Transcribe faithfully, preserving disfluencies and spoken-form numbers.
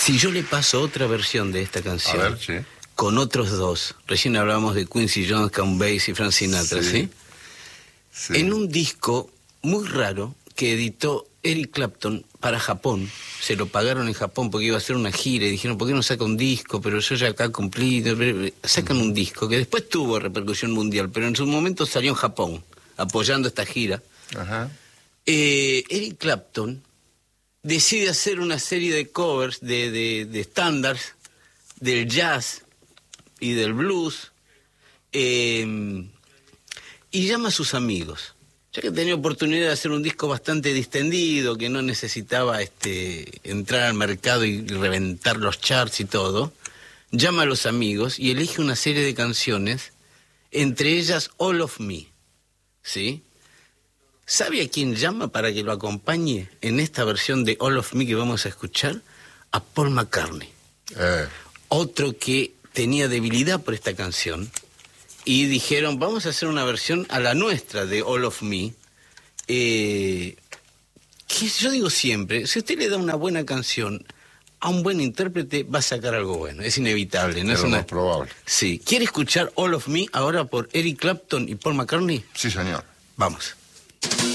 Si yo le paso otra versión de esta canción, A ver, sí. con otros dos, recién hablábamos de Quincy Jones, Count Basie y Frank Sinatra, ¿sí? Sí. ¿sí? Sí. En un disco muy raro que editó Eric Clapton para Japón, se lo pagaron en Japón porque iba a hacer una gira y dijeron, ¿por qué no saca un disco? Pero yo ya acá cumplí, sacan un disco que después tuvo repercusión mundial, pero en su momento salió en Japón, apoyando esta gira. Ajá. Eh, Eric Clapton decide hacer una serie de covers de, de, de estándares del jazz y del blues, eh, y llama a sus amigos. Ya que tenía oportunidad de hacer un disco bastante distendido, que no necesitaba este, entrar al mercado y reventar los charts y todo, llama a los amigos y elige una serie de canciones, entre ellas All of Me, ¿sí? ¿Sabe a quién llama para que lo acompañe en esta versión de All of Me que vamos a escuchar? A Paul McCartney. Eh. Otro que tenía debilidad por esta canción, y dijeron, vamos a hacer una versión a la nuestra de All of Me, eh, que yo digo siempre, si usted le da una buena canción a un buen intérprete, va a sacar algo bueno, es inevitable. ¿No? Es es lo una... más probable. Sí. ¿Quiere escuchar All of Me ahora por Eric Clapton y Paul McCartney? Sí, señor. Vamos.